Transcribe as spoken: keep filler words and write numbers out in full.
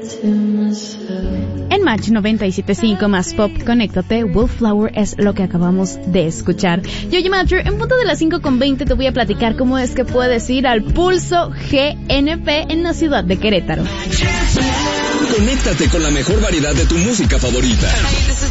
En Match noventa y siete punto cinco más Pop, conéctate. Wallflower es lo que acabamos de escuchar. Yo, yo, Matcher, en punto de las cinco con veinte te voy a platicar cómo es que puedes ir al Pulso G N P en la ciudad de Querétaro. Conéctate con la mejor variedad de tu música favorita.